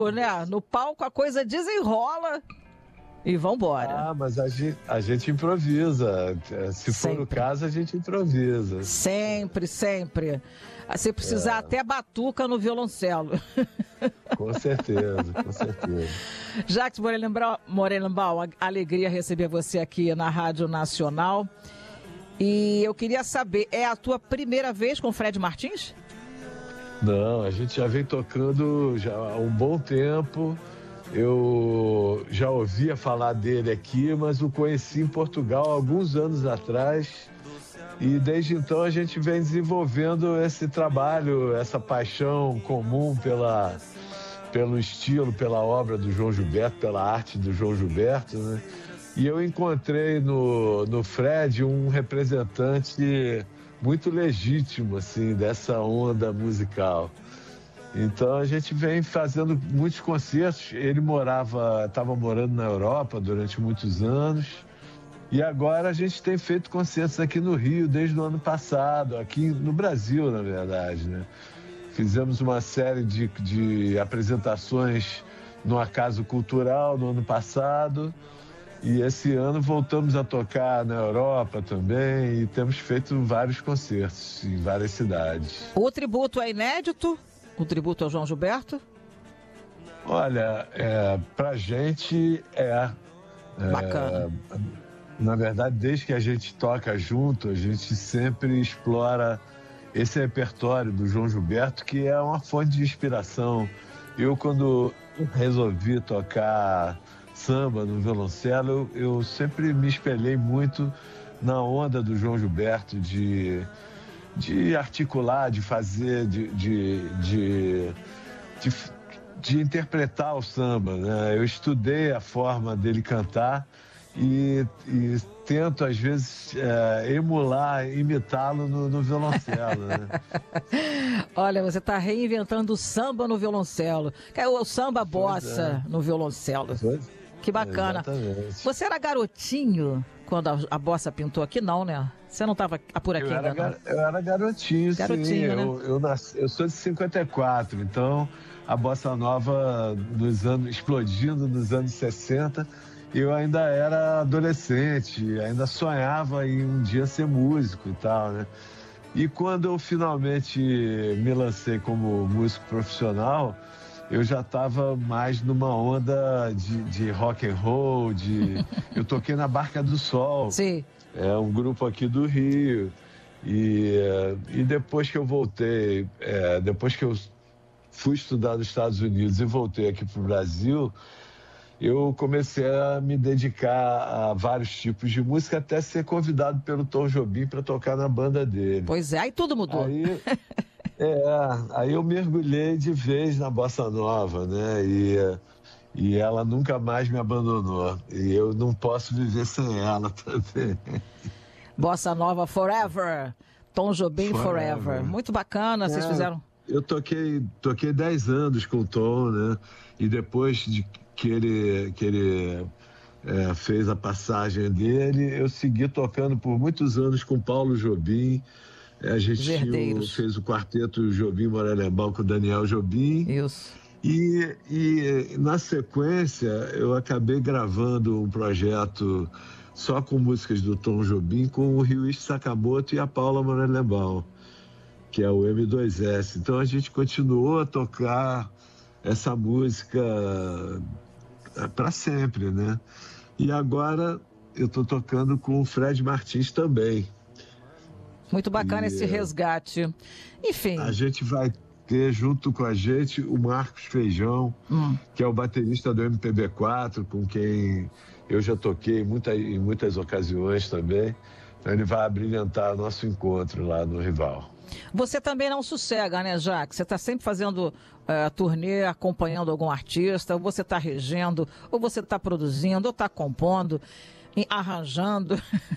né? No palco a coisa desenrola e vambora. Ah, mas a gente improvisa. Se for o caso, a gente improvisa. Sempre, sempre. Se precisar, até batuca no violoncelo. Com certeza, com certeza. Jacques Morelenbaum, alegria receber você aqui na Rádio Nacional. E eu queria saber, é a tua primeira vez com o Fred Martins? Não, a gente já vem tocando já há um bom tempo. Eu já ouvia falar dele aqui, mas o conheci em Portugal há alguns anos atrás. E desde então a gente vem desenvolvendo esse trabalho, essa paixão comum pelo estilo, pela obra do João Gilberto, pela arte do João Gilberto, né? E eu encontrei no Fred um representante muito legítimo, assim, dessa onda musical. Então a gente vem fazendo muitos concertos. Ele estava morando na Europa durante muitos anos. E agora a gente tem feito concertos aqui no Rio desde o ano passado, aqui no Brasil, na verdade, né? Fizemos uma série de apresentações no Acaso Cultural no ano passado. E esse ano voltamos a tocar na Europa também e temos feito vários concertos em várias cidades. O tributo é inédito? O tributo ao João Gilberto? Olha, pra gente bacana. Na verdade, desde que a gente toca junto, a gente sempre explora esse repertório do João Gilberto, que é uma fonte de inspiração. Eu, quando resolvi tocar samba no violoncelo, eu sempre me espelhei muito na onda do João Gilberto de articular, de fazer, de interpretar o samba, né? Eu estudei a forma dele cantar e tento, às vezes, emular, imitá-lo no violoncelo, né? Olha, você está reinventando o samba no violoncelo. O samba bossa no violoncelo. Que bacana. Exatamente. Você era garotinho quando a bossa pintou aqui? Não, né? Você não estava por aqui ainda, não? Eu era garotinho, sim. Né? Eu sou de 54, então a bossa nova explodindo nos anos 60, eu ainda era adolescente, ainda sonhava em um dia ser músico e tal, né? E quando eu finalmente me lancei como músico profissional, eu já estava mais numa onda de rock and roll, eu toquei na Barca do Sol. Sim. É um grupo aqui do Rio. E depois que eu voltei, depois que eu fui estudar nos Estados Unidos e voltei aqui para o Brasil, eu comecei a me dedicar a vários tipos de música, até ser convidado pelo Tom Jobim para tocar na banda dele. Pois é, aí tudo mudou. Aí eu mergulhei de vez na bossa nova, né? E ela nunca mais me abandonou. E eu não posso viver sem ela também. Bossa nova forever. Tom Jobim forever. Muito bacana, vocês fizeram. Eu toquei 10 anos com o Tom, né? E depois de que ele fez a passagem dele, eu segui tocando por muitos anos com Paulo Jobim. A gente fez o quarteto Jobim Morelenbaum com o Daniel Jobim. Isso. E na sequência eu acabei gravando um projeto só com músicas do Tom Jobim com o Ryuichi Sakamoto e a Paula Morelenbaum, que é o M2S. Então a gente continuou a tocar essa música para sempre, né? E agora eu estou tocando com o Fred Martins também. Muito bacana esse resgate. Enfim. A gente vai ter junto com a gente o Marcos Feijão, que é o baterista do MPB4, com quem eu já toquei em muitas ocasiões também. Então ele vai abrilhantar nosso encontro lá no Rival. Você também não sossega, né, Jacques? Você está sempre fazendo turnê, acompanhando algum artista, ou você está regendo, ou você está produzindo, ou está compondo, arranjando.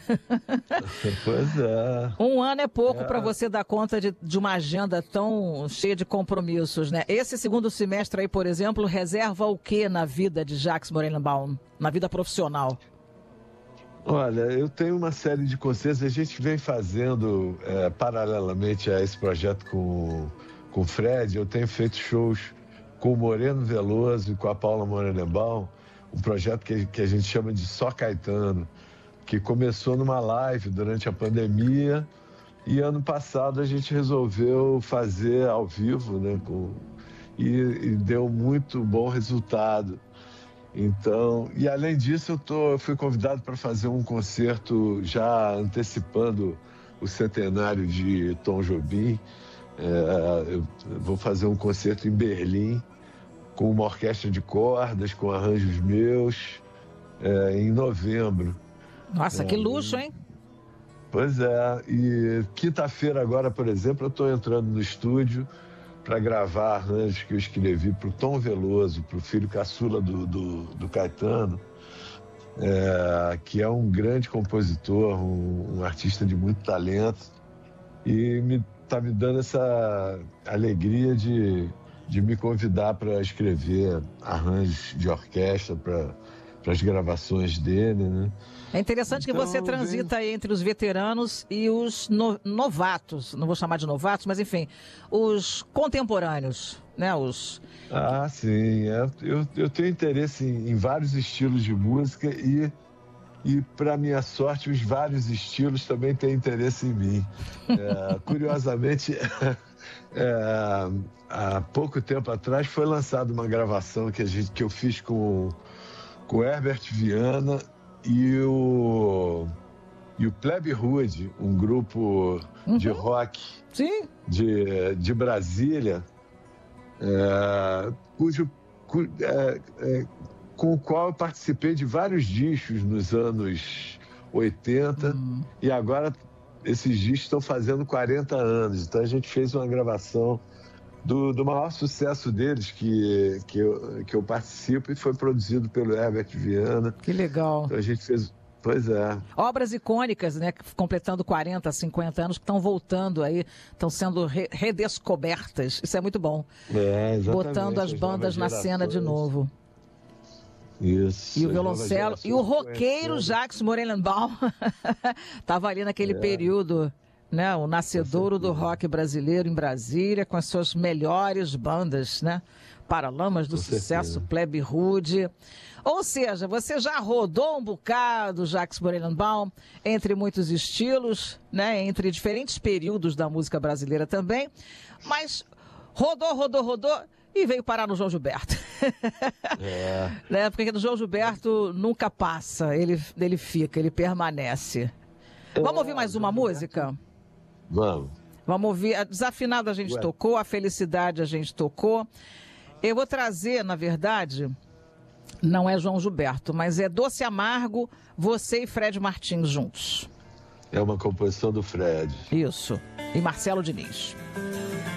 Pois é. Um ano é pouco para você dar conta de uma agenda tão cheia de compromissos, né? Esse segundo semestre aí, por exemplo, reserva o que na vida de Jacques Morelenbaum, na vida profissional? Olha, eu tenho uma série de concertos, a gente vem fazendo, paralelamente a esse projeto com o Fred, eu tenho feito shows com o Moreno Veloso e com a Paula Morenbaum, um projeto que a gente chama de Só Caetano, que começou numa live durante a pandemia e ano passado a gente resolveu fazer ao vivo, né? E deu muito bom resultado. Então, e além disso, eu fui convidado para fazer um concerto já antecipando o centenário de Tom Jobim. Eu vou fazer um concerto em Berlim com uma orquestra de cordas, com arranjos meus, em novembro. Nossa, que luxo, hein? Pois é. E quinta-feira agora, por exemplo, eu estou entrando no estúdio para gravar arranjos que eu escrevi para o Tom Veloso, para o filho caçula do Caetano, que é um grande compositor, um artista de muito talento, e está me dando essa alegria de me convidar para escrever arranjos de orquestra para as gravações dele, né? É interessante que você transita aí entre os veteranos e os novatos, não vou chamar de novatos, mas enfim, os contemporâneos, né? Ah, sim. Eu tenho interesse em vários estilos de música e para minha sorte, os vários estilos também têm interesse em mim. Curiosamente, há pouco tempo atrás foi lançada uma gravação que eu fiz com o Herbert Viana e o Plebe Rude, um grupo de rock de Brasília, com o qual eu participei de vários discos nos anos 80 e agora esses discos estão fazendo 40 anos. Então a gente fez uma gravação do maior sucesso deles que eu participo e foi produzido pelo Herbert Viana. Que legal. Então a gente fez... Pois é. Obras icônicas, né, completando 40, 50 anos, que estão voltando aí, estão sendo redescobertas. Isso é muito bom. Exatamente. Botando as bandas na cena de novo. Isso. E o violoncelo, e o roqueiro Jacques Morenbaum estava ali naquele período, né, o nascedouro do rock brasileiro em Brasília, com as suas melhores bandas, né? Paralamas do Sucesso, Plebe Rude. Ou seja, você já rodou um bocado, Jacques Morenbaum, entre muitos estilos, né? Entre diferentes períodos da música brasileira também, mas rodou e veio parar no João Gilberto. Né? Porque no João Gilberto nunca passa, ele fica, ele permanece. Vamos ouvir mais uma música? Vamos. Vamos ouvir. A Desafinado a gente tocou, a Felicidade a gente tocou. Eu vou trazer, na verdade, não é João Gilberto, mas é Doce Amargo, você e Fred Martins juntos. É uma composição do Fred. Isso. E Marcelo Diniz.